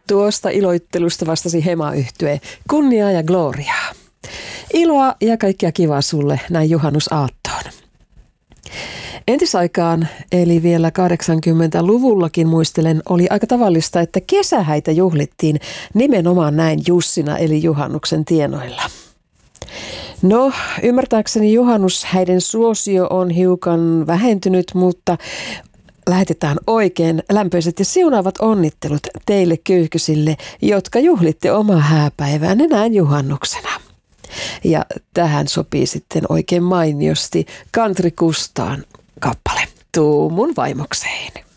Tuosta iloittelusta vastasi Hema-yhtye. Kunniaa ja gloriaa. Iloa ja kaikkea kivaa sulle näin juhannusaattoon. Entisaikaan, eli vielä 80-luvullakin muistelen, oli aika tavallista, että kesähäitä juhlittiin nimenomaan näin Jussina eli juhannuksen tienoilla. No, ymmärtääkseni juhannushäiden suosio on hiukan vähentynyt, mutta lähetetään oikein lämpöiset ja siunaavat onnittelut teille kyyhkysille, jotka juhlitte omaa hääpäiväänne näin juhannuksena. Ja tähän sopii sitten oikein mainiosti Kantri Kustaan kappale Tuu mun vaimokseen.